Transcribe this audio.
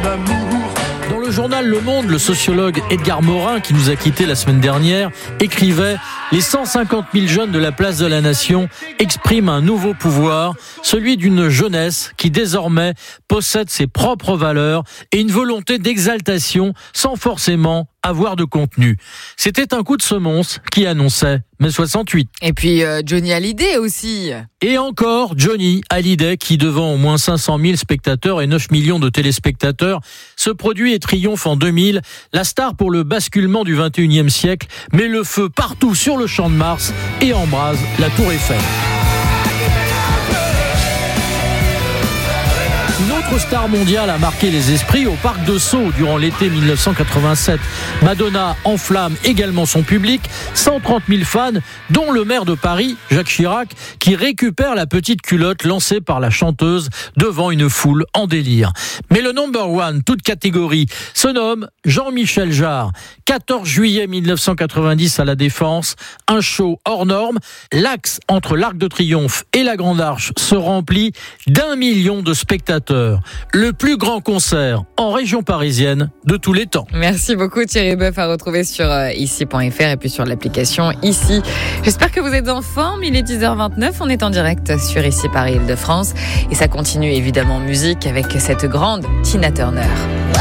amour. Dans le journal Le Monde, le sociologue Edgar Morin, qui nous a quittés la semaine dernière, écrivait « Les 150 000 jeunes de la place de la Nation expriment un nouveau pouvoir, celui d'une jeunesse qui désormais possède ses propres valeurs et une volonté d'exaltation sans forcément avoir de contenu. » C'était un coup de semonce qui annonçait mai 68. Et puis Johnny Hallyday aussi. Et encore Johnny Hallyday qui, devant au moins 500 000 spectateurs et 9 millions de téléspectateurs, se produit et triomphe en 2000. La star pour le basculement du 21e siècle met le feu partout sur le Champ de Mars et embrase la Tour Eiffel. Une autre star mondiale a marqué les esprits au Parc de Sceaux durant l'été 1987. Madonna enflamme également son public, 130 000 fans, dont le maire de Paris, Jacques Chirac, qui récupère la petite culotte lancée par la chanteuse devant une foule en délire. Mais le number one, toute catégorie, se nomme Jean-Michel Jarre. 14 juillet 1990 à La Défense, un show hors norme. L'axe entre l'Arc de Triomphe et la Grande Arche se remplit d'1 million de spectateurs. Le plus grand concert en région parisienne de tous les temps. Merci beaucoup Thierry Boeuf, à retrouver sur ici.fr et puis sur l'application Ici. J'espère que vous êtes en forme, il est 10h29, on est en direct sur Ici Paris Île-de-France et ça continue évidemment en musique avec cette grande Tina Turner.